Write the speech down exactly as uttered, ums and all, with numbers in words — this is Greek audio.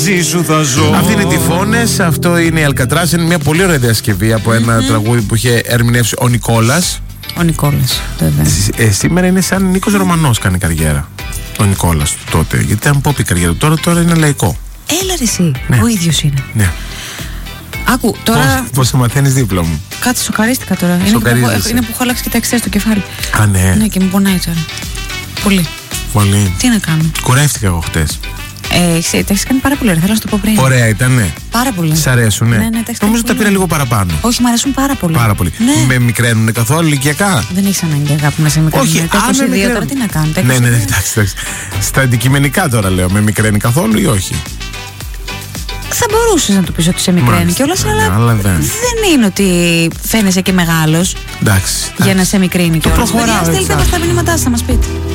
μαζί σου θα ζω. Αυτή είναι Τυφώνες, αυτό είναι η Αλκατράς. Είναι μια πολύ ωραία διασκευή από ένα mm-hmm. τραγούδι που είχε ερμηνεύσει ο Νικόλας. Ο Νικόλας, βέβαια. Ε, σήμερα είναι σαν Νίκος Ρωμανός, κάνει καριέρα. Ο Νικόλας του τότε. Γιατί ήταν pop η καριέρα του. Τώρα, τώρα είναι λαϊκό. Έλα ρε εσύ, ναι. Ο ίδιος είναι. Ναι. Άκου, τώρα. Πώς το μαθαίνεις δίπλα μου. Κάτι σοκαρίστηκα τώρα. Είναι που, έχω, είναι που έχω αλλάξει και τα εξτρά στο κεφάλι. Α, ναι. Ναι, και μου πονάει τώρα. Πολύ. Πολύ. Τι να κάνω. Κουρεύτηκα εγώ χτες. Ε, τα έχεις κάνει πάρα πολύ ωραία, θέλω να σου το πω πριν. Ωραία ήταν, ναι. Πάρα πολύ. Σ' αρέσουνε. Ναι, ναι, νομίζω ότι τα πήρα λίγο παραπάνω. Όχι, μου αρέσουν πάρα πολύ. Πάρα πολύ. Ναι. Με μικραίνουνε καθόλου ηλικιακά. Δεν έχεις ανάγκη αγάπη να σε μικραίνουν. Όχι, τα είκοσι δύο τώρα τι να κάνω. Ναι, ναι, ναι, εντάξει, εντάξει. Στα αντικειμενικά τώρα λέω, με μικραίνει καθόλου ή όχι. Θα μπορούσες να του πεις ότι σε μικραίνει κιόλας, ναι, αλλά, αλλά δεν. δεν είναι ότι φαίνεσαι και μεγάλος. Εντάξει. Για να σε μικρύνει κιόλας. Προχωράω. Στείλτε μας τα μηνύματά σας, θα μας πείτε.